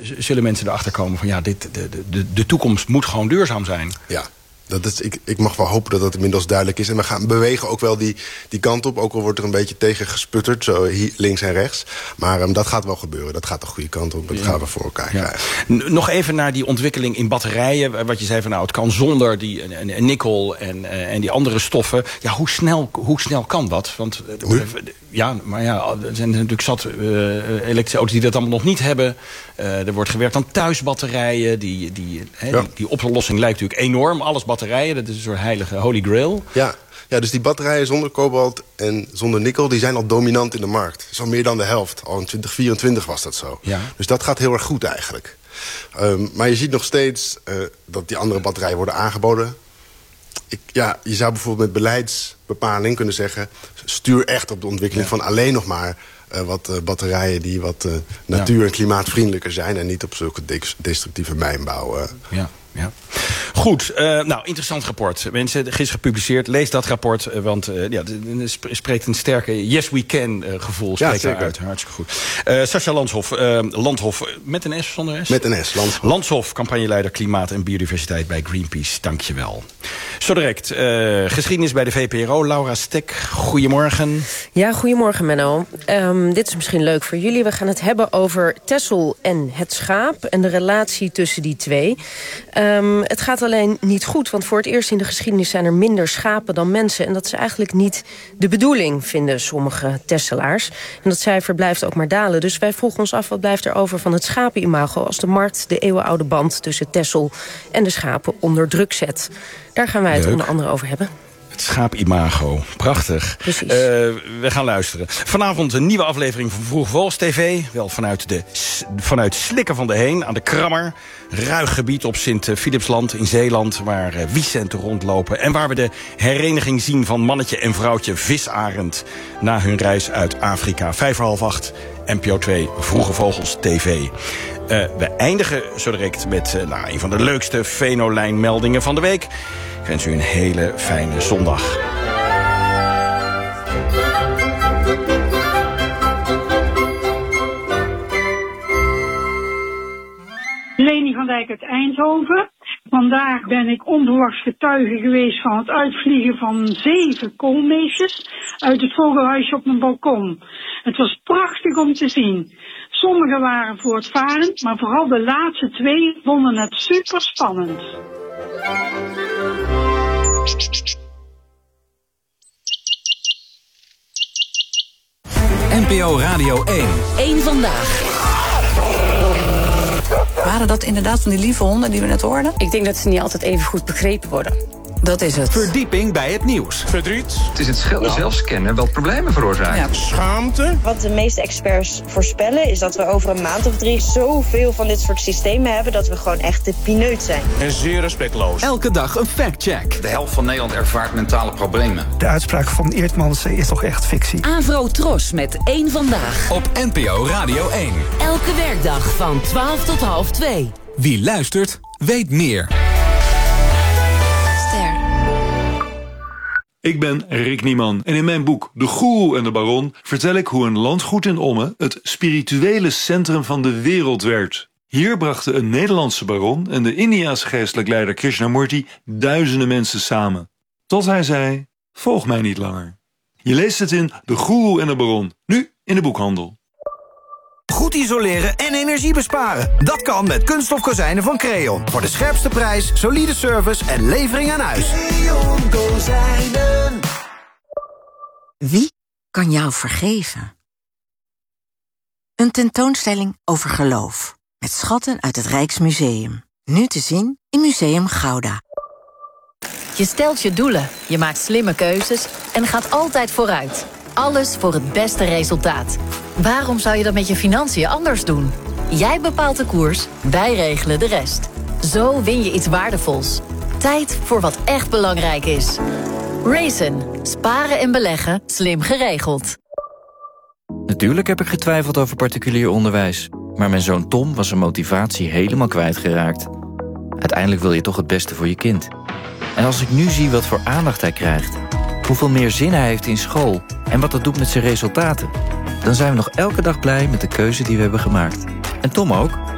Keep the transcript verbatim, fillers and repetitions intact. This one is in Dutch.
zullen mensen erachter komen van ja, dit, de, de, de toekomst moet gewoon duurzaam zijn. Ja. Dat is, ik, ik mag wel hopen dat dat inmiddels duidelijk is. En we gaan bewegen ook wel die, die kant op. Ook al wordt er een beetje tegen gesputterd, zo hier, links en rechts. Maar um, dat gaat wel gebeuren. Dat gaat de goede kant op. Dat ja. gaan we voor elkaar ja. krijgen. Nog even naar die ontwikkeling in batterijen. Wat je zei van nou, het kan zonder die uh, nikkel en, uh, en die andere stoffen. Ja, hoe snel, hoe snel kan dat? Want uh, ja, maar ja, er zijn natuurlijk zat uh, elektrische auto's die dat allemaal nog niet hebben. Uh, er wordt gewerkt aan thuisbatterijen. Die, die, hè, ja. die, die oplossing lijkt natuurlijk enorm. Alles batterijen, dat is een soort heilige holy grail. Ja, ja, dus die batterijen zonder kobalt en zonder nikkel, die zijn al dominant in de markt. Dat is al meer dan de helft. Al in twintig vierentwintig was dat zo. Ja. Dus dat gaat heel erg goed eigenlijk. Um, maar je ziet nog steeds uh, dat die andere batterijen worden aangeboden. Ik, ja, je zou bijvoorbeeld met beleidsbepaling kunnen zeggen, stuur echt op de ontwikkeling ja. van alleen nog maar Uh, wat uh, batterijen die wat uh, natuur- ja. en klimaatvriendelijker zijn en niet op zulke de- destructieve mijnbouw. Uh. Ja. Ja. Goed, uh, nou, interessant rapport. Mensen, gisteren gepubliceerd, lees dat rapport. Uh, want uh, ja, het spreekt een sterke yes we can uh, gevoel. Spreekt ja, daaruit. Hartstikke goed. Uh, Sascha Landhoff, uh, Landhoff, met een S zonder S? Met een S, Landhoff. Landhoff, campagneleider Klimaat en Biodiversiteit bij Greenpeace. Dank je wel. Zo direct, uh, geschiedenis bij de V P R O. Laura Stek, goedemorgen. Ja, goedemorgen Menno. Um, dit is misschien leuk voor jullie. We gaan het hebben over Texel en het schaap en de relatie tussen die twee. Um, het gaat alleen niet goed, want voor het eerst in de geschiedenis zijn er minder schapen dan mensen. En dat is eigenlijk niet de bedoeling, vinden sommige Tesselaars. En dat cijfer blijft ook maar dalen. Dus wij vroegen ons af, wat blijft er over van het schapen-imago als de markt de eeuwenoude band tussen Texel en de schapen onder druk zet. Daar gaan wij het Leuk. onder andere over hebben. Het schaap-imago. Prachtig. Precies. Uh, we gaan luisteren. Vanavond een nieuwe aflevering van Vroege Vogels T V. Wel vanuit, de, vanuit Slikken van de Heen aan de Krammer. Ruig gebied op Sint-Philipsland in Zeeland, waar uh, wiescenten rondlopen. En waar we de hereniging zien van mannetje en vrouwtje Visarend na hun reis uit Afrika. Vijf voor half acht, N P O twee, Vroege Vogels T V. Uh, we eindigen zo direct met uh, nou, een van de leukste Venolijn-meldingen van de week. Ik wens u een hele fijne zondag. Leni van Dijk uit Eindhoven. Vandaag ben ik onverwachts getuige geweest van het uitvliegen van zeven koolmeesjes uit het vogelhuisje op mijn balkon. Het was prachtig om te zien. Sommige waren voortvarend, maar vooral de laatste twee vonden het super spannend. N P O Radio één. Eén vandaag. Waren dat inderdaad van die lieve honden die we net hoorden? Ik denk dat ze niet altijd even goed begrepen worden. Dat is het. Verdieping bij het nieuws. Verdriet. Het is het schilder ja. zelfscannen wat problemen veroorzaakt. Ja. Schaamte. Wat de meeste experts voorspellen is dat we over een maand of drie zoveel van dit soort systemen hebben dat we gewoon echt de pineut zijn. En zeer respectloos. Elke dag een factcheck. De helft van Nederland ervaart mentale problemen. De uitspraak van Eertmans is toch echt fictie. Avro Tros met één vandaag. Op N P O Radio één. Elke werkdag van twaalf tot half twee. Wie luistert, weet meer. Ik ben Rick Nieman en in mijn boek De Goeroe en de Baron vertel ik hoe een landgoed in Ommen het spirituele centrum van de wereld werd. Hier brachten een Nederlandse baron en de Indiase geestelijk leider Krishnamurti duizenden mensen samen. Tot hij zei, volg mij niet langer. Je leest het in De Goeroe en de Baron, nu in de boekhandel. Goed isoleren en energie besparen. Dat kan met kunststof kozijnen van Creon. Voor de scherpste prijs, solide service en levering aan huis. Creon Kozijnen. Wie kan jou vergeven? Een tentoonstelling over geloof. Met schatten uit het Rijksmuseum. Nu te zien in Museum Gouda. Je stelt je doelen, je maakt slimme keuzes en gaat altijd vooruit. Alles voor het beste resultaat. Waarom zou je dat met je financiën anders doen? Jij bepaalt de koers, wij regelen de rest. Zo win je iets waardevols. Tijd voor wat echt belangrijk is. Raisin. Sparen en beleggen. Slim geregeld. Natuurlijk heb ik getwijfeld over particulier onderwijs. Maar mijn zoon Tom was zijn motivatie helemaal kwijtgeraakt. Uiteindelijk wil je toch het beste voor je kind. En als ik nu zie wat voor aandacht hij krijgt, hoeveel meer zin hij heeft in school en wat dat doet met zijn resultaten, dan zijn we nog elke dag blij met de keuze die we hebben gemaakt. En Tom ook.